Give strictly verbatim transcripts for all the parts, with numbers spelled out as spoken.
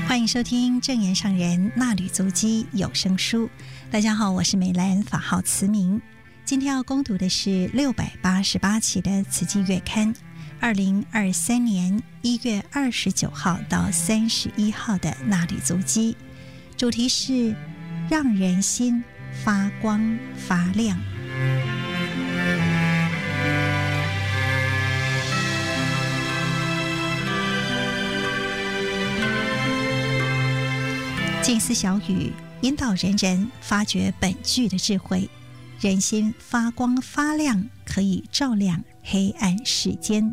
欢迎收听正言上人纳履足迹有声书。大家好，我是美兰，法号慈明。今天要攻读的是六百八十八期的慈济月刊，二零二三年一月二十九号到三十一号的纳履足迹，主题是让人心发光发亮。静思小语引导人人发掘本具的智慧，人心发光发亮，可以照亮黑暗世间。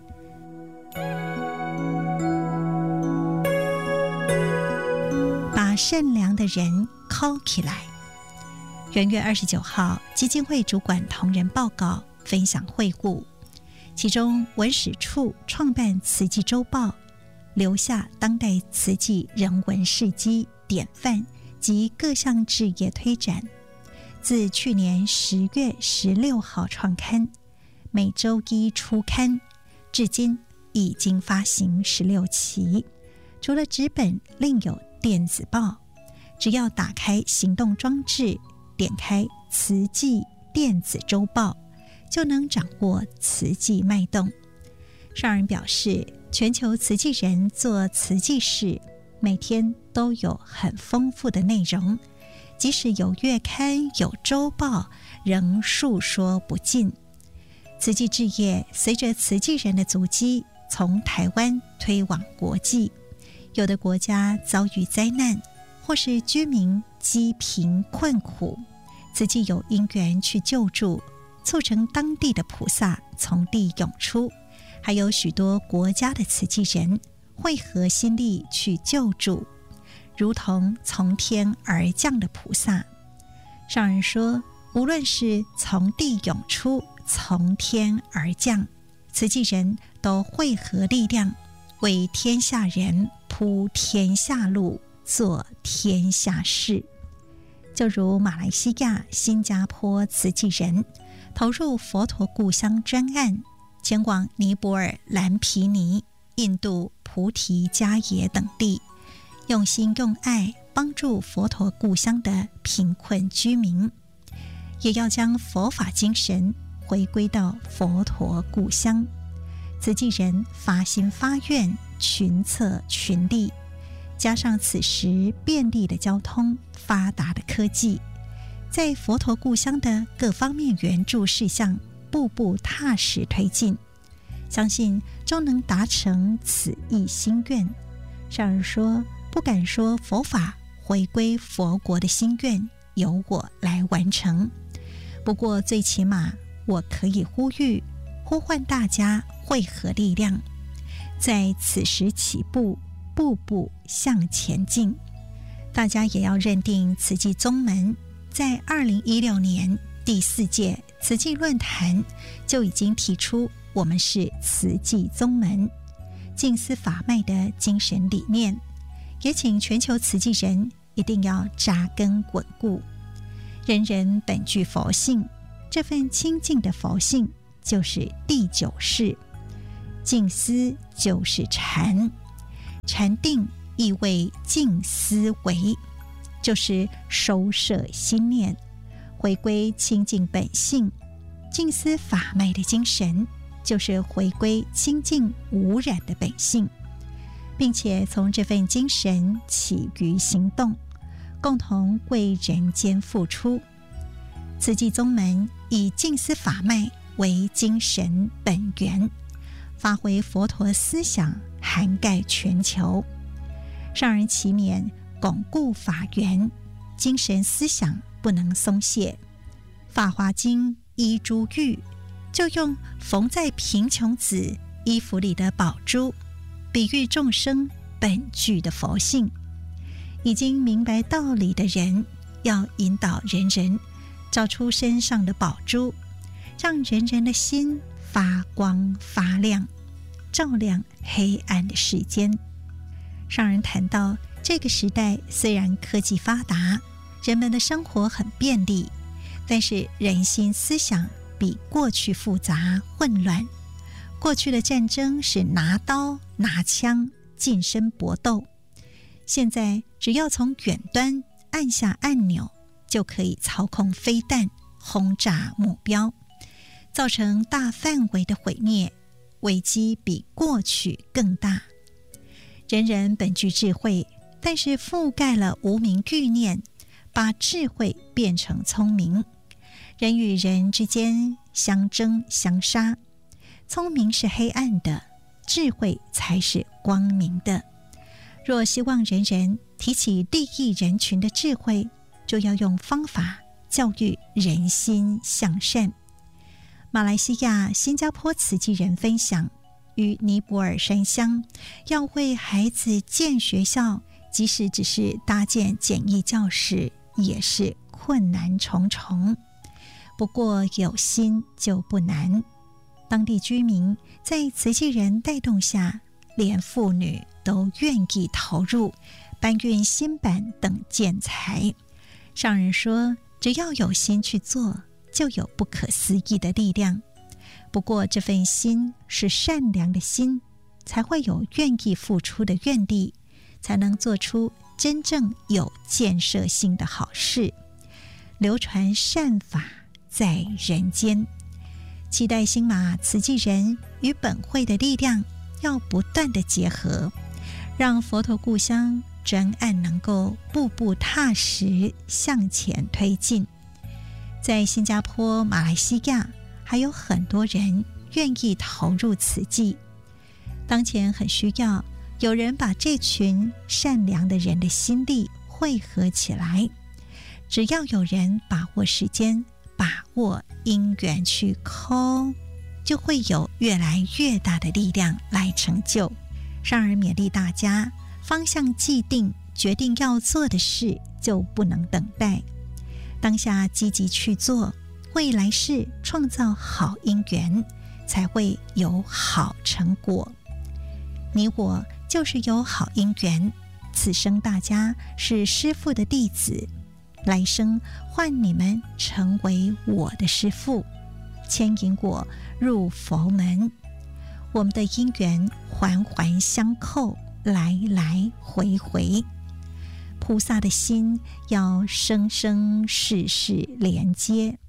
把善良的人铿起来。元月二十九号，基金会主管同仁报告分享会晤，其中文史处创办慈济周报，留下当代慈济人文事迹典范及各项志业推展。自去年十月十六号创刊，每周一出刊，至今已经发行十六期。除了纸本，另有电子报。只要打开行动装置，点开慈济电子周报，就能掌握慈济脉动。上人表示，全球慈济人做慈济事，每天都有很丰富的内容，即使有月刊有周报，仍述说不尽。慈济志业随着慈济人的足迹，从台湾推往国际。有的国家遭遇灾难，或是居民饥贫困苦，慈济有因缘去救助，促成当地的菩萨从地涌出。还有许多国家的慈济人汇合心力去救助，如同从天而降的菩萨。上人说，无论是从地涌出，从天而降，慈济人都汇合力量，为天下人铺天下路，做天下事。就如马来西亚、新加坡慈济人投入佛陀故乡专案，前往尼泊尔蓝毗尼、印度菩提迦耶等地，用心用爱帮助佛陀故乡的贫困居民，也要将佛法精神回归到佛陀故乡。慈济人发心发愿，群策群力，加上此时便利的交通、发达的科技，在佛陀故乡的各方面援助事项步步踏实推进，相信终能达成此一心愿。上人说，不敢说佛法回归佛国的心愿由我来完成，不过最起码我可以呼吁呼唤大家汇合力量，在此时起步，步步向前进。大家也要认定慈济宗门在二零一六年第四届慈济论坛就已经提出，我们是慈济宗门静思法脉的精神理念，也请全球慈济人一定要扎根稳固。人人本具佛性，这份清净的佛性就是第九识。静思就是禅，禅定意为静思维，就是收摄心念，回归清净本性。静思法脉的精神就是回归清净无染的本性，并且从这份精神起于行动，共同为人间付出。慈济宗门以静思法脉为精神本源，发挥佛陀思想，涵盖全球。上人祈勉巩固法源，精神思想不能松懈。法华经依珠玉，就用缝在贫穷子衣服里的宝珠，比喻众生本具的佛性。已经明白道理的人，要引导人人找出身上的宝珠，让人人的心发光发亮，照亮黑暗的世间。上人谈到，这个时代虽然科技发达，人们的生活很便利，但是人心思想比过去复杂混乱。过去的战争是拿刀拿枪近身搏斗， 现在只要从远端按下按钮，就可以操控飞弹轰炸目标，造成大范围的毁灭，危机比过去更大。人人本具智慧，但是覆盖了无明欲念，把智慧变成聪明。人与人之间相争相杀，聪明是黑暗的，智慧才是光明的。若希望人人提起利益人群的智慧，就要用方法教育人心向善。马来西亚、新加坡慈济人分享，于尼泊尔山乡要为孩子建学校，即使只是搭建简易教室，也是困难重重。不过有心就不难。当地居民在慈济人带动下，连妇女都愿意投入搬运新板等建材。上人说，只要有心去做，就有不可思议的力量。不过这份心是善良的心，才会有愿意付出的愿力，才能做出真正有建设性的好事，流传善法在人间。期待新马慈济人与本会的力量要不断的结合，让佛陀故乡专案能够步步踏实向前推进。在新加坡、马来西亚还有很多人愿意投入慈济，当前很需要有人把这群善良的人的心力汇合起来。只要有人把握时间，把握因缘去抠，就会有越来越大的力量来成就。上人勉励大家，方向既定，决定要做的事就不能等待，当下积极去做，未来世创造好因缘，才会有好成果。你我就是有好因缘，此生大家是师父的弟子，来生换你们成为我的师父，牵引我入佛门。我们的因缘环环相扣，来来回回。菩萨的心要生生世世连接，